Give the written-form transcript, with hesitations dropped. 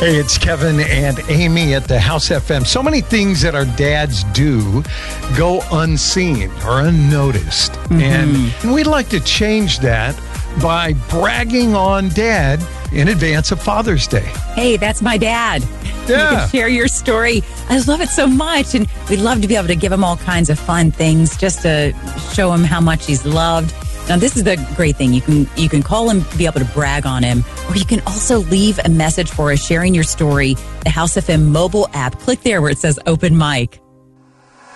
Hey, it's Kevin and Amy at the House FM. So many things that our dads do go unseen or unnoticed. And we'd like to change that by bragging on Dad in advance of Father's Day. Hey, that's my dad. Yeah. You can share your story. I love it so much. And we'd love to be able to give him all kinds of fun things just to show him how much he's loved. Now, this is the great thing. You can call him, be able to brag on him, or you can also leave a message for us sharing your story. The House FM mobile app. Click there where it says open mic.